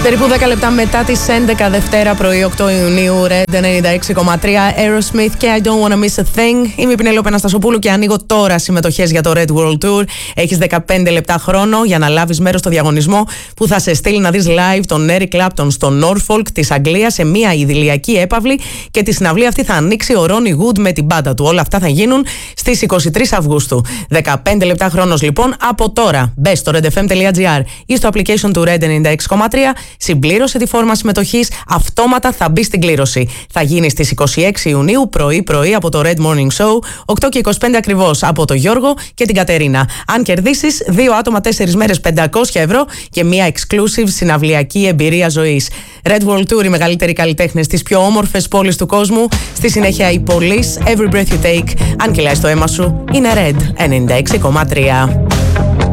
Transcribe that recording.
Περίπου 10 λεπτά μετά τις 11 Δευτέρα πρωί 8 Ιουνίου, Red 96,3, Aerosmith και I don't wanna miss a thing. Είμαι η Πινελόπη Αναστασοπούλου και ανοίγω τώρα συμμετοχές για το Red World Tour. Έχεις 15 λεπτά χρόνο για να λάβεις μέρος στο διαγωνισμό που θα σε στείλει να δεις live τον Eric Clapton στο Norfolk της Αγγλίας σε μια idηλιακή έπαυλη και τη συναυλία αυτή θα ανοίξει ο Ronnie Wood με την μπάντα του. Όλα αυτά θα γίνουν στις 23 Αυγούστου. 15 λεπτά χρόνος λοιπόν από τώρα. Μπες στο redfm.gr ή στο application του Red 96,3. Συμπλήρωσε τη φόρμα συμμετοχής, αυτόματα θα μπει στην κλήρωση. Θα γίνει στις 26 Ιουνίου πρωί-πρωί από το Red Morning Show, 8 και 25 ακριβώς από τον Γιώργο και την Κατερίνα. Αν κερδίσεις, 2 άτομα 4 μέρες 500 ευρώ και μια exclusive συναυλιακή εμπειρία ζωής. Red World Tour, οι μεγαλύτεροι καλλιτέχνες στις πιο όμορφες πόλεις του κόσμου. Στη συνέχεια η Police, Every Breath You Take. Αν κυλάει το αίμα σου, είναι Red 96,3.